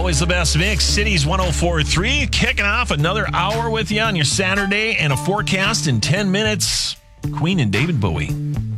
Always the best mix. Cities 104.3, kicking off another hour with you on your Saturday and a forecast in 10 minutes. Queen and David Bowie.